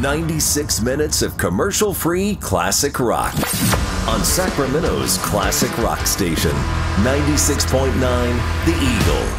96 minutes of commercial-free classic rock on Sacramento's classic rock station, 96.9 The Eagle.